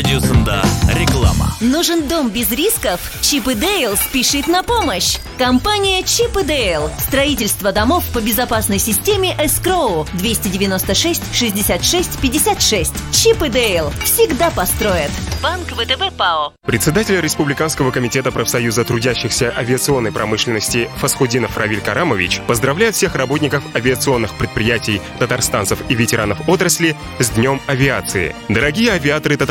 Реклама. Нужен дом без рисков? Чип и Дейл спешит на помощь. Компания Чип и Дейл. Строительство домов по безопасной системе Escrow. 296 66 56. Чип и Дейл всегда построят. Банк ВТБ ПАО. Председатель Республиканского комитета профсоюза трудящихся авиационной промышленности Фасхудинов Равиль Карамович поздравляет всех работников авиационных предприятий, татарстанцев и ветеранов отрасли с Днем авиации. Дорогие авиаторы